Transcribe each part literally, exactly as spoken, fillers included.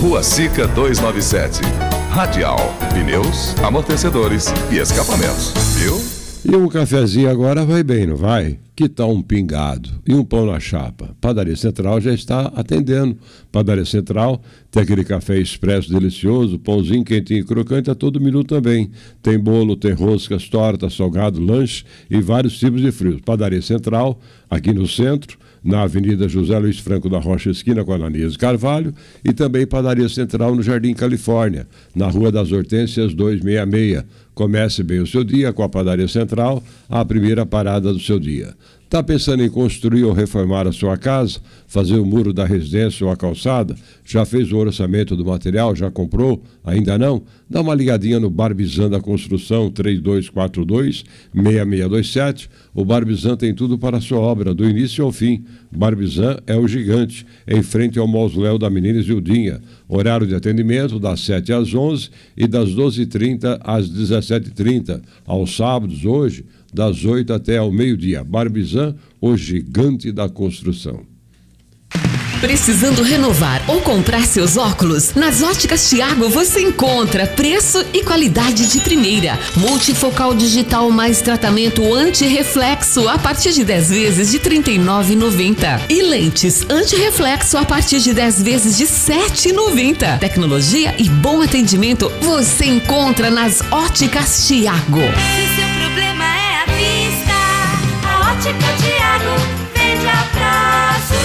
Rua Sica duzentos e noventa e sete. Radial, pneus, amortecedores e escapamentos, viu? E um cafezinho agora vai bem, não vai? Que tal um pingado e um pão na chapa? Padaria Central já está atendendo. Padaria Central tem aquele café expresso delicioso, pãozinho quentinho e crocante a todo minuto também. Tem bolo, tem roscas, torta, salgado, lanche e vários tipos de frios. Padaria Central, aqui no centro, na Avenida José Luiz Franco da Rocha, esquina com Ananias Carvalho, e também Padaria Central no Jardim Califórnia, na Rua das Hortênsias duzentos e sessenta e seis. Comece bem o seu dia com a Padaria Central, a primeira parada do seu dia. Está pensando em construir ou reformar a sua casa, fazer o muro da residência ou a calçada? Já fez o orçamento do material? Já comprou? Ainda não? Dá uma ligadinha no Barbizan da Construção, três dois quatro dois, seis seis dois sete. O Barbizan tem tudo para a sua obra, do início ao fim. Barbizan é o gigante, em frente ao mausoléu da menina Zildinha. Horário de atendimento das sete às onze e das doze e trinta às dezessete e trinta. Aos sábados, hoje, das oito até ao meio-dia. Barbizan, o gigante da construção. Precisando renovar ou comprar seus óculos? Nas Óticas Thiago você encontra preço e qualidade de primeira. Multifocal digital mais tratamento anti-reflexo a partir de dez vezes de trinta e nove reais e noventa centavos. E lentes anti-reflexo a partir de dez vezes de sete reais e noventa centavos. Tecnologia e bom atendimento você encontra nas Óticas Thiago. Se seu problema é a vista, a Ótica Thiago vende a prazo.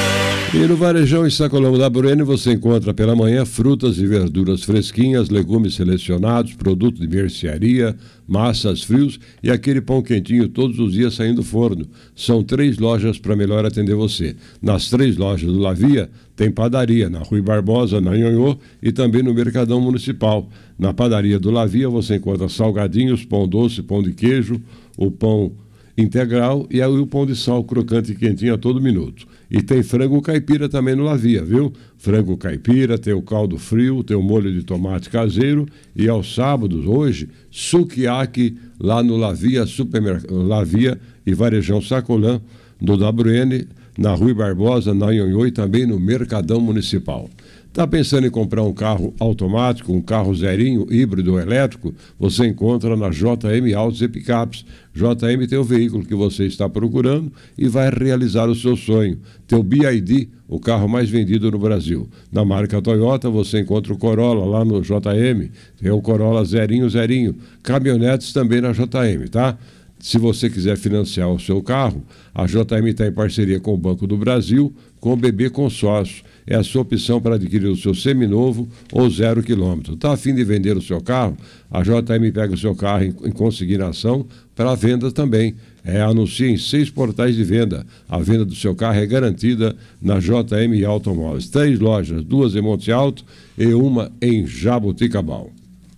E no Varejão em Sacolão da Bruene você encontra pela manhã frutas e verduras fresquinhas, legumes selecionados, produtos de mercearia, massas, frios e aquele pão quentinho todos os dias saindo do forno. São três lojas para melhor atender você. Nas três lojas do Lavia tem padaria, na Rui Barbosa, na Nhonhô e também no Mercadão Municipal. Na padaria do Lavia você encontra salgadinhos, pão doce, pão de queijo, o pão integral e aí o pão de sal crocante e quentinho a todo minuto. E tem frango caipira também no Lavia, viu? Frango caipira, tem o caldo frio, tem o molho de tomate caseiro e aos sábados, hoje, sukiyaki lá no Lavia, supermercado, Lavia e Varejão Sacolã, do da Bruene, na Rui Barbosa, na Nhonhô e também no Mercadão Municipal. Está pensando em comprar um carro automático, um carro zerinho, híbrido ou elétrico? Você encontra na J M Autos e Picapes. J M tem o veículo que você está procurando e vai realizar o seu sonho. Tem o B I D, o carro mais vendido no Brasil. Na marca Toyota você encontra o Corolla lá no J M. Tem o Corolla zerinho, zerinho. Caminhonetes também na J M, tá? Se você quiser financiar o seu carro, a J M está em parceria com o Banco do Brasil, com o B B Consórcio. É a sua opção para adquirir o seu seminovo ou zero quilômetro. Está a fim de vender o seu carro? A J M pega o seu carro em, em consignação para venda também. É, anuncia em seis portais de venda. A venda do seu carro é garantida na J M Automóveis. Três lojas, duas em Monte Alto e uma em Jaboticabal.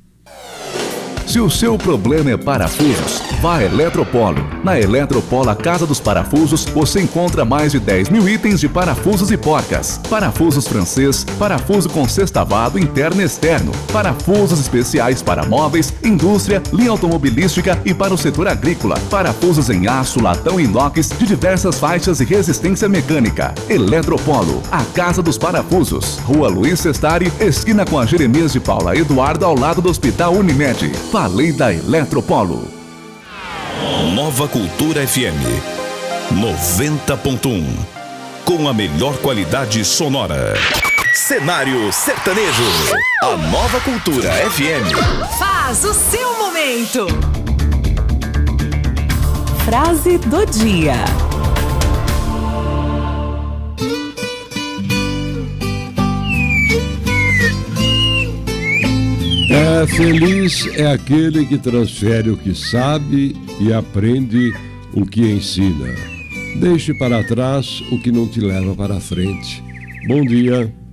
Se o seu problema é parafusos, vá a Eletropolo. Na Eletropolo, a Casa dos Parafusos, você encontra mais de dez mil itens de parafusos e porcas. Parafusos francês, parafuso com sextavado interno e externo, parafusos especiais para móveis, indústria, linha automobilística e para o setor agrícola. Parafusos em aço, latão e inox de diversas faixas e resistência mecânica. Eletropolo, a Casa dos Parafusos. Rua Luiz Sestari, esquina com a Jeremias de Paula Eduardo, ao lado do Hospital Unimed. Falei da Eletropolo. Nova Cultura F M noventa ponto um, com a melhor qualidade sonora. Cenário sertanejo. A Nova Cultura F M faz o seu momento. Frase do dia. É, feliz é aquele que transfere o que sabe e aprende o que ensina. Deixe para trás o que não te leva para frente. Bom dia.